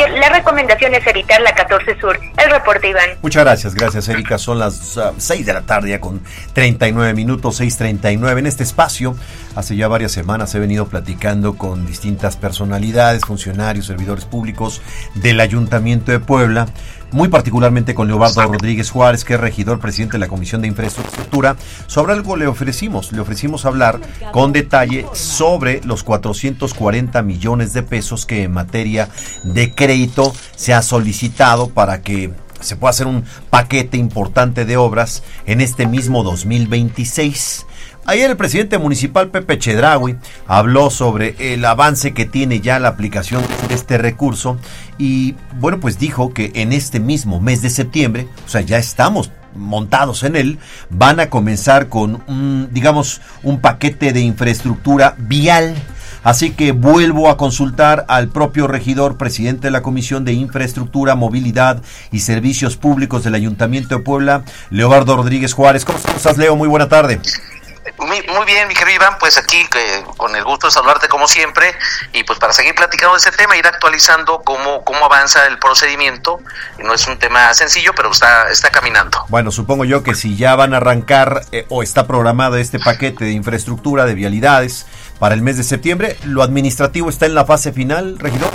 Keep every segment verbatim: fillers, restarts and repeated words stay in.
la recomendación es evitar la catorce Sur. El reporte, Iván. Muchas gracias, gracias, Erika. Son las uh, seis de la tarde ya con treinta y nueve minutos, seis treinta y nueve. En este espacio, hace ya varias semanas he venido platicando con distintas personalidades, funcionarios, servidores públicos del Ayuntamiento de Puebla, muy particularmente con Leobardo Rodríguez Juárez, que es regidor presidente de la Comisión de Infraestructura. Sobre algo le ofrecimos, le ofrecimos hablar con detalle sobre los cuatrocientos cuarenta millones de pesos que en materia de crédito se ha solicitado para que se pueda hacer un paquete importante de obras en este mismo dos mil veintiséis. Ayer el presidente municipal Pepe Chedraui habló sobre el avance que tiene ya la aplicación de este recurso y bueno, pues dijo que en este mismo mes de septiembre, o sea, ya estamos montados en él, van a comenzar con un, digamos, un paquete de infraestructura vial. Así que vuelvo a consultar al propio regidor, presidente de la Comisión de Infraestructura, Movilidad y Servicios Públicos del Ayuntamiento de Puebla, Leobardo Rodríguez Juárez. ¿Cómo estás, Leo? Muy buena tarde. Muy, muy bien, mi querido Iván, pues aquí eh, con el gusto de saludarte como siempre y pues para seguir platicando de este tema, ir actualizando cómo, cómo avanza el procedimiento. No es un tema sencillo, pero está, está caminando. Bueno, supongo yo que si ya van a arrancar eh, o está programado este paquete de infraestructura, de vialidades para el mes de septiembre, ¿lo administrativo está en la fase final, regidor?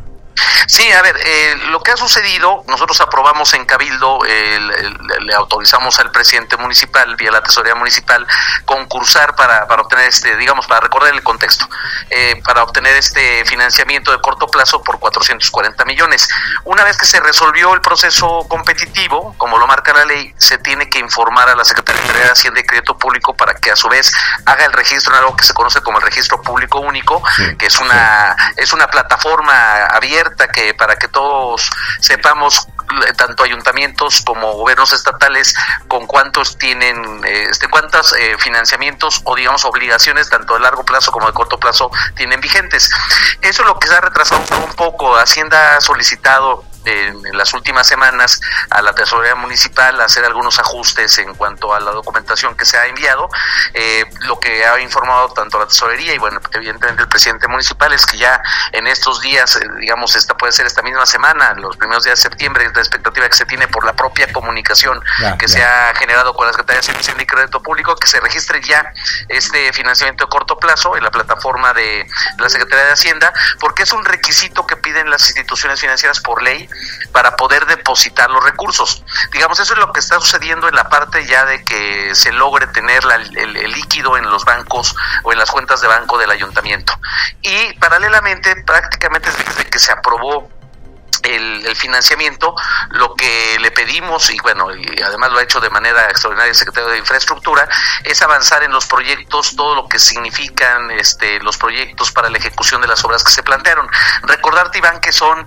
Sí, a ver, eh, lo que ha sucedido, nosotros aprobamos en Cabildo, eh, le, le autorizamos al presidente municipal, vía la tesorería municipal, concursar para, para obtener este, digamos, para recordar el contexto, eh, para obtener este financiamiento de corto plazo por cuatrocientos cuarenta millones. Una vez que se resolvió el proceso competitivo, como lo marca la ley, se tiene que informar a la Secretaría de Hacienda y Crédito Público para que a su vez haga el registro en algo que se conoce como el Registro Público Único, sí, que es una, sí. es una plataforma abierta que para que todos sepamos, tanto ayuntamientos como gobiernos estatales, con cuántos tienen, este, cuántos eh, financiamientos o digamos obligaciones, tanto de largo plazo como de corto plazo, tienen vigentes. Eso es lo que se ha retrasado un poco. Hacienda ha solicitado en, en las últimas semanas a la tesorería municipal hacer algunos ajustes en cuanto a la documentación que se ha enviado. Eh, lo que ha informado tanto la tesorería y bueno, evidentemente el presidente municipal es que ya en estos días, eh, digamos, esta puede ser esta misma semana, los primeros días de septiembre, la expectativa que se tiene por la propia comunicación ya, que ya. se ha generado con la Secretaría de Hacienda y Crédito Público, que se registre ya este financiamiento de corto plazo en la plataforma de la Secretaría de Hacienda, porque es un requisito que piden las instituciones financieras por ley para poder depositar los recursos. Digamos, eso es lo que está sucediendo en la parte ya de que se logre tener la, el, el líquido en los bancos o en las cuentas de banco del ayuntamiento. Y paralelamente, prácticamente desde que se aprobó El, el financiamiento, lo que le pedimos, y bueno, y además lo ha hecho de manera extraordinaria el secretario de Infraestructura, es avanzar en los proyectos, todo lo que significan este los proyectos para la ejecución de las obras que se plantearon. Recordarte, Iván, que son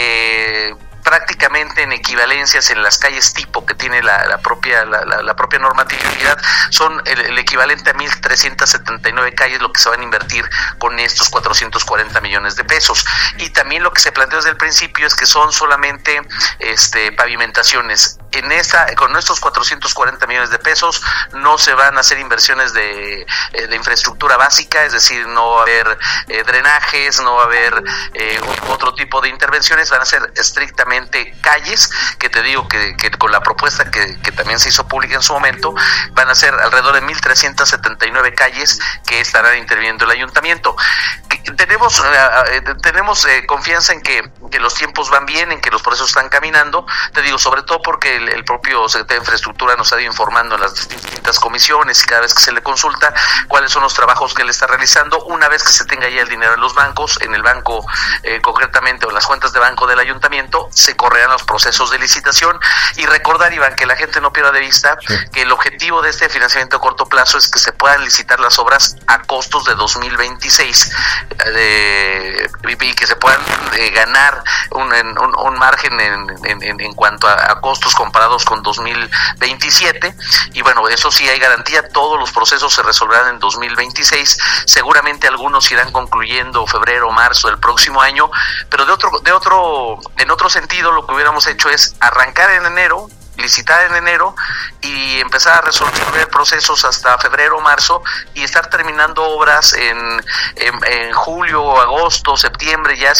eh, prácticamente en equivalencias en las calles tipo que tiene la, la propia la, la, la propia normatividad, son el, el equivalente a mil trescientas setenta y nueve calles lo que se van a invertir con estos cuatrocientos cuarenta millones de pesos. Y también lo que se planteó desde el principio es que son solamente este pavimentaciones. En esta, con nuestros cuatrocientos cuarenta millones de pesos no se van a hacer inversiones de, de infraestructura básica, es decir, no va a haber eh, drenajes, no va a haber eh, otro tipo de intervenciones, van a ser estrictamente calles, que te digo que, que con la propuesta que, que también se hizo pública en su momento, van a ser alrededor de mil trescientas setenta y nueve calles que estarán interviniendo el ayuntamiento. Tenemos eh, tenemos eh, confianza en que, que los tiempos van bien, en que los procesos están caminando, te digo, sobre todo porque el, el propio secretario de Infraestructura nos ha ido informando en las distintas comisiones y cada vez que se le consulta cuáles son los trabajos que él está realizando. Una vez que se tenga ya el dinero en los bancos, en el banco eh, concretamente o en las cuentas de banco del ayuntamiento, se correrán los procesos de licitación. Y recordar, Iván, que la gente no pierda de vista sí. que el objetivo de este financiamiento a corto plazo es que se puedan licitar las obras a costos de dos mil veintiséis eh, y que se puedan eh, ganar un, un, un margen en, en, en cuanto a, a costos comparados con dos mil veintisiete. Y bueno, eso sí hay garantía, todos los procesos se resolverán en dos mil veintiséis, seguramente algunos irán concluyendo febrero o marzo del próximo año, pero de otro de otro en otro sentido lo que hubiéramos hecho es arrancar en enero, licitar en enero y empezar a resolver procesos hasta febrero o marzo y estar terminando obras en, en, en julio, agosto, septiembre, ya